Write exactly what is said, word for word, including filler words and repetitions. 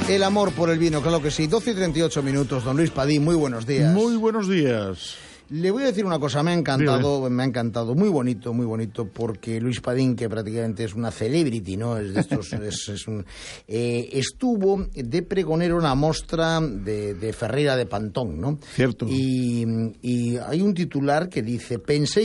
El amor por el vino, claro que sí. doce y treinta y ocho minutos, don Luis Padín, muy buenos días. Muy buenos días. Le voy a decir una cosa, me ha encantado, Dígame. me ha encantado, muy bonito, muy bonito, porque Luis Padín, que prácticamente es una celebrity, ¿no? Es de estos, es, es un, eh, estuvo de pregonero en una mostra de, de Ferreira de Pantón, ¿no? Cierto. Y, y hay un titular que dice: pensé